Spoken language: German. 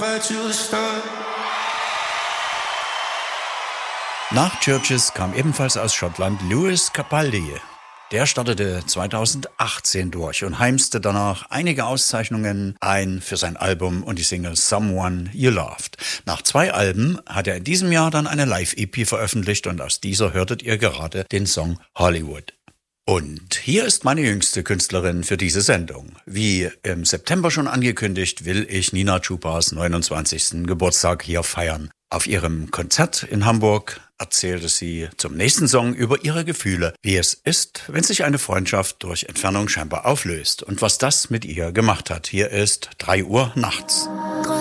Nach Churches kam ebenfalls aus Schottland Lewis Capaldi. Der startete 2018 durch und heimste danach einige Auszeichnungen ein für sein Album und die Single Someone You Loved. Nach 2 Alben hat er in diesem Jahr dann eine Live-EP veröffentlicht und aus dieser hörtet ihr gerade den Song Hollywood. Und hier ist meine jüngste Künstlerin für diese Sendung. Wie im September schon angekündigt, will ich Nina Chupas 29. Geburtstag hier feiern. Auf ihrem Konzert in Hamburg erzählte sie zum nächsten Song über ihre Gefühle, wie es ist, wenn sich eine Freundschaft durch Entfernung scheinbar auflöst und was das mit ihr gemacht hat. Hier ist 3 Uhr nachts.